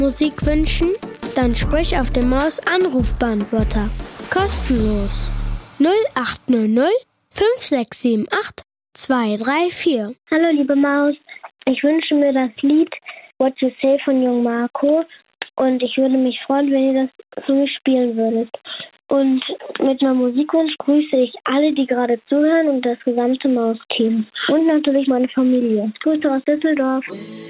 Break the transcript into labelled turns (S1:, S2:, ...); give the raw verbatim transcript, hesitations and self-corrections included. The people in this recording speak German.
S1: Musik wünschen? Dann sprich auf dem Maus-Anrufbeantworter. Kostenlos. null acht null null fünf sechs sieben acht zwei drei vier.
S2: Hallo liebe Maus, ich wünsche mir das Lied What You Say von Jung Marco und ich würde mich freuen, wenn ihr das für mich spielen würdet. Und mit meinem Musikwunsch grüße ich alle, die gerade zuhören und das gesamte Maus-Team. Und natürlich meine Familie. Grüße aus Düsseldorf.